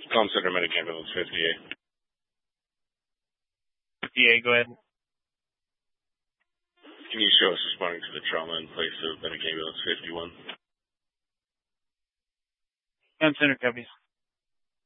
Comm Center, Medic Ambulance 58. 58, go ahead. Can you show us responding to the trauma in place of Medic Ambulance 51? Comm Center copies.